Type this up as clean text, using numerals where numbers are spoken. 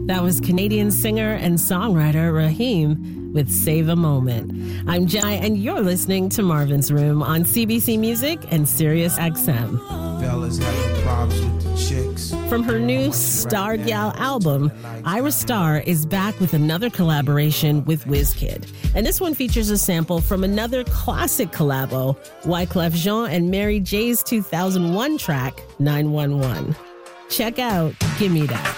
That was Canadian singer and songwriter Raheem with Save a Moment. I'm Jai, and you're listening to Marvin's Room on CBC Music and Sirius XM. Fellas having problems with the chicks. From her new Star Gal album, Ira Star is back with another collaboration with WizKid. And this one features a sample from another classic collabo, Wyclef Jean and Mary J's 2001 track, 911. Check out Gimme That.